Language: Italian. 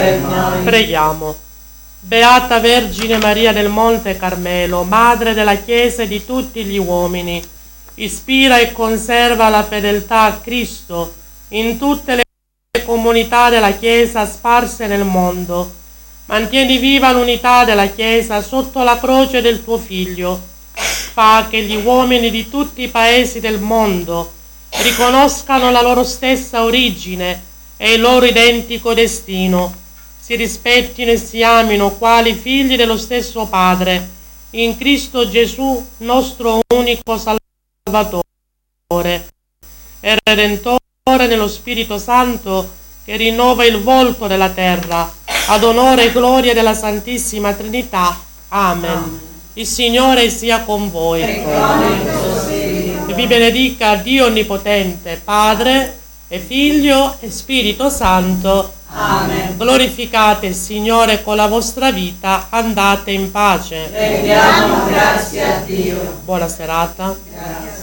per noi. Preghiamo. Beata Vergine Maria del Monte Carmelo, Madre della Chiesa e di tutti gli uomini, ispira e conserva la fedeltà a Cristo in tutte le comunità della Chiesa sparse nel mondo. Mantieni viva l'unità della Chiesa sotto la croce del tuo Figlio. Fa che gli uomini di tutti i paesi del mondo riconoscano la loro stessa origine e il loro identico destino, si rispettino e si amino quali figli dello stesso Padre, in Cristo Gesù, nostro unico Salvatore e Redentore, nello Spirito Santo che rinnova il volto della terra, ad onore e gloria della Santissima Trinità. Amen. Il Signore sia con voi. E vi benedica Dio Onnipotente, Padre e Figlio e Spirito Santo. Amen. Glorificate il Signore con la vostra vita, andate in pace. Rendiamo grazie a Dio. Buona serata. Grazie.